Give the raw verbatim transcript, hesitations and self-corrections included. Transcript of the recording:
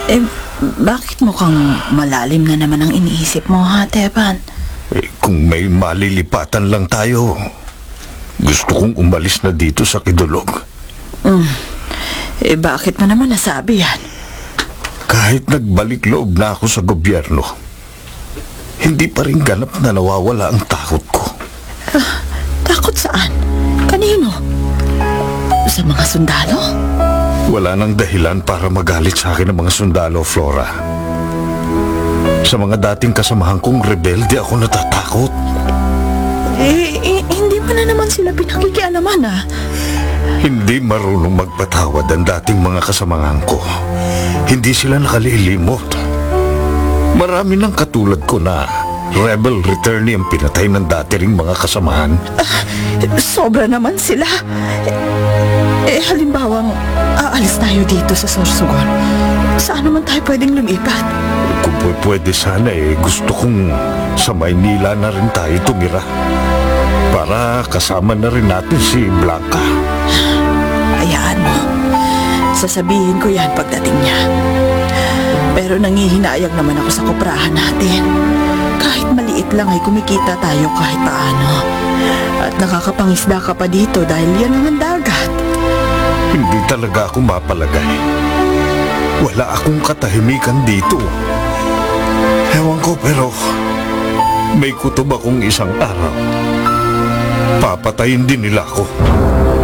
Eh, bakit mukhang malalim na naman ang iniisip mo, ha, Teban? Eh, kung may malilipatan lang tayo, gusto kong umalis na dito sa Kidulog. Mm. Eh, bakit mo naman nasabi yan? Kahit nagbalik loob na ako sa gobyerno, hindi pa rin ganap na nawawala ang takot ko. Ah, takot saan? Kanino? Sa mga sundalo? Wala nang dahilan para magalit sa akin ang mga sundalo, Flora. Sa mga dating kasamahan kong rebelde ako natatakot. Eh, eh hindi mo na naman sila pinakikialaman, ah. Hindi marunong magpatawad ang dating mga kasamahan ko. Hindi sila nakalilimot. Marami ng katulad ko na rebel returnee ang pinatay ng dati ring mga kasamahan. Ah, sobra naman sila. Eh, eh halimbawang aalis tayo dito sa Sorsogon. Saan naman tayo pwedeng lumipat? Kung pwede sana eh, gusto kong sa Maynila na rin tayo tumira. Para kasama na rin natin si Blanca. Hayaan mo. Sasabihin ko yan pagdating niya. Pero nangihinayag naman ako sa kuprahan natin. Kahit maliit lang ay kumikita tayo kahit paano. At nakakapangisda ka pa dito dahil yan ang dagat. Hindi talaga ako mapalagay. Wala akong katahimikan dito. Ewan ko pero may kutob akong isang araw. Papatayin din nila ako.